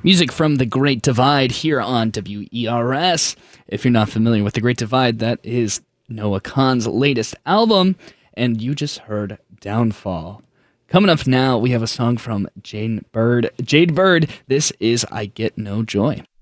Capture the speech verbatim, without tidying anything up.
Music from The Great Divide here on W E R S. If you're not familiar with The Great Divide, that is Noah Kahan's latest album, and you just heard Downfall. Coming up now, we have a song from Jade Bird. Jade Bird, this is I Get No Joy.